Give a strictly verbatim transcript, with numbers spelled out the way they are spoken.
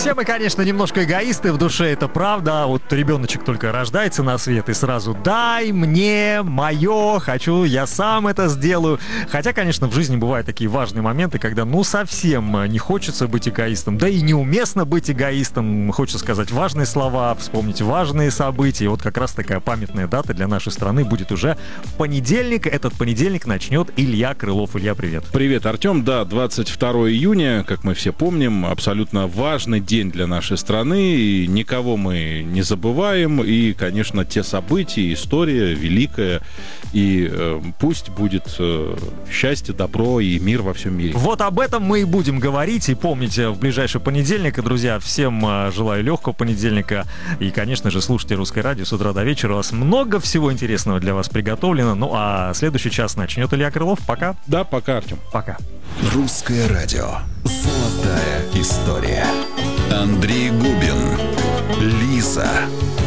Все мы, конечно, немножко эгоисты в душе, это правда. Вот ребеночек только рождается на свет и сразу «дай мне мое, хочу, я сам это сделаю». Хотя, конечно, в жизни бывают такие важные моменты, когда ну совсем не хочется быть эгоистом, да и неуместно быть эгоистом. Хочется сказать важные слова, вспомнить важные события. И вот как раз такая памятная дата для нашей страны будет уже в понедельник. Этот понедельник начнет Илья Крылов. Илья, привет. Привет, Артем. Да, двадцать второе июня, как мы все помним, абсолютно важный день для нашей страны. И никого мы не забываем. И, конечно, те события, история великая. И э, пусть будет э, счастье, добро и мир во всем мире. Вот об этом мы и будем говорить. И помните, в ближайший понедельник, друзья, всем э, желаю легкого понедельника. И, конечно же, слушайте «Русское радио» с утра до вечера. У вас много всего интересного для вас приготовлено. Ну, а следующий час начнет Илья Крылов. Пока. Да, пока, Артем. Пока. «Русское радио». Золотая история. Андрей Губин. Лиза.